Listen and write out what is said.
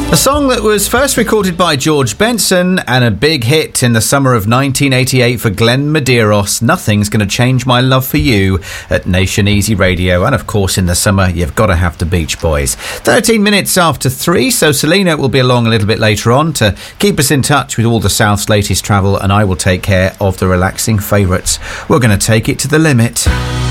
A song that was first recorded by George Benson and a big hit in the summer of 1988 for Glenn Medeiros, Nothing's Gonna Change My Love for You at Nation Easy Radio. And of course, in the summer, you've got to have the Beach Boys. 13 minutes after 3, so Selena will be along a little bit later on to keep us in touch with all the South's latest travel, and I will take care of the relaxing favourites. We're going to take it to the limit.